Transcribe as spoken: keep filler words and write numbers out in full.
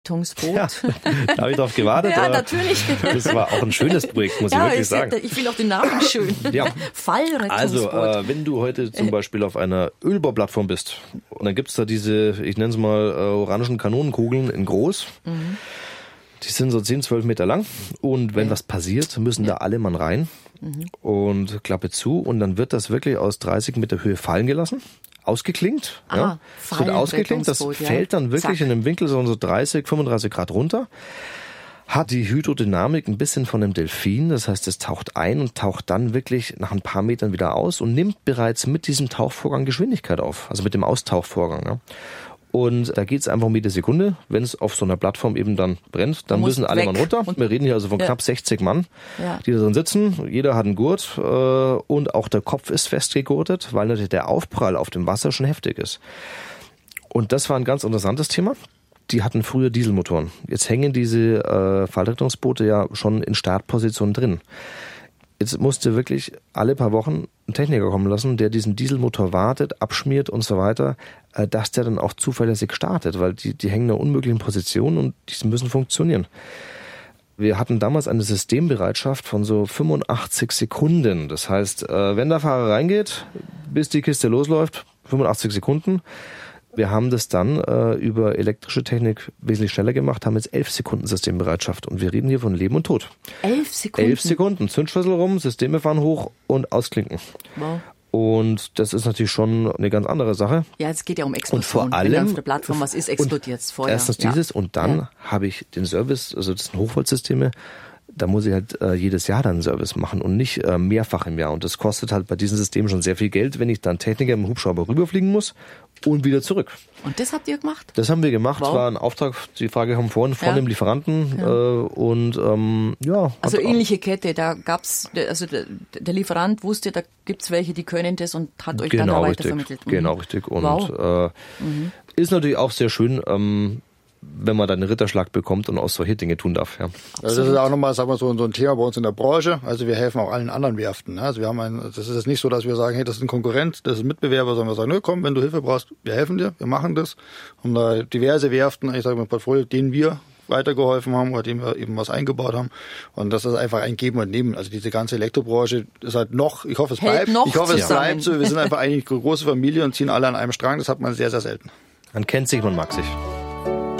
Fallrettungsboot. Ja, da habe ich drauf gewartet. Ja, natürlich. Das war auch ein schönes Projekt, muss ich ja, wirklich ich, sagen. Ich will auch den Namen schön. Ja. Fallrettungsboot. Also, äh, wenn du heute zum Beispiel auf einer Ölbauplattform bist, und dann gibt's da diese, ich nenne es mal, äh, orangen Kanonenkugeln in groß. Mhm. Die sind so zehn, zwölf Meter lang. Und wenn ja. was passiert, müssen ja. da alle Mann rein mhm. und Klappe zu. Und dann wird das wirklich aus dreißig Meter Höhe fallen gelassen. Ausgeklinkt, ah, ja. Es wird ausgeklinkt, das ja. fällt dann wirklich Zack. in einem Winkel so dreißig, fünfunddreißig Grad runter. Hat die Hydrodynamik ein bisschen von einem Delfin, das heißt, es taucht ein und taucht dann wirklich nach ein paar Metern wieder aus und nimmt bereits mit diesem Tauchvorgang Geschwindigkeit auf, also mit dem Austauchvorgang. Ja. Und da geht es einfach um jede Sekunde. Wenn es auf so einer Plattform eben dann brennt, dann müssen alle Mann runter. Und wir reden hier also von ja. knapp sechzig Mann, ja. die da drin sitzen. Jeder hat einen Gurt äh, und auch der Kopf ist festgegurtet, weil natürlich der Aufprall auf dem Wasser schon heftig ist. Und das war ein ganz interessantes Thema. Die hatten früher Dieselmotoren. Jetzt hängen diese äh, Fallrettungsboote ja schon in Startposition drin. Jetzt musste wirklich alle paar Wochen einen Techniker kommen lassen, der diesen Dieselmotor wartet, abschmiert und so weiter, dass der dann auch zuverlässig startet, weil die, die hängen in einer unmöglichen Position und die müssen funktionieren. Wir hatten damals eine Systembereitschaft von so fünfundachtzig Sekunden. Das heißt, wenn der Fahrer reingeht, bis die Kiste losläuft, fünfundachtzig Sekunden. Wir haben das dann äh, über elektrische Technik wesentlich schneller gemacht, haben jetzt elf Sekunden Systembereitschaft. Und wir reden hier von Leben und Tod. Elf Sekunden? Elf Sekunden. Zündschlüssel rum, Systeme fahren hoch und ausklinken. Wow. Und das ist natürlich schon eine ganz andere Sache. Ja, es geht ja um Explosion. Und vor allem, wenn auf der Plattform was ist, explodiert es vorher. Erstens dieses ja. und dann ja. habe ich den Service, also das sind Hochvoltsysteme, da muss ich halt äh, jedes Jahr dann einen Service machen und nicht äh, mehrfach im Jahr. Und das kostet halt bei diesen Systemen schon sehr viel Geld, wenn ich dann Techniker im Hubschrauber rüberfliegen muss und wieder zurück. Und das habt ihr gemacht? Das haben wir gemacht. Wow. War ein Auftrag, die Frage haben vorhin von ja. dem Lieferanten. Ja. Äh, und ähm, ja. Also ähnliche Kette, da gab's, also der, der Lieferant wusste, da gibt's welche, die können das und hat euch genau dann auch richtig. weitervermittelt. Mhm. Genau, richtig. Und wow. äh, mhm. ist natürlich auch sehr schön, ähm, wenn man dann einen Ritterschlag bekommt und auch solche Dinge tun darf. Ja. Also das ist auch nochmal, sagen wir so, so ein Thema bei uns in der Branche. Also wir helfen auch allen anderen Werften. Also wir haben ein, das ist jetzt nicht so, dass wir sagen, hey, das ist ein Konkurrent, das ist ein Mitbewerber, sondern wir sagen, nö, komm, wenn du Hilfe brauchst, wir helfen dir, wir machen das. Und da diverse Werften, ich sage mal, Portfolio, denen wir weitergeholfen haben oder denen wir eben was eingebaut haben. Und das ist einfach ein Geben und Nehmen. Also diese ganze Elektrobranche ist halt noch, ich hoffe, es Hält bleibt. Noch ich hoffe, es zusammen. bleibt so. Wir sind einfach eine große Familie und ziehen alle an einem Strang. Das hat man sehr, sehr selten. Man kennt sich, man mag sich.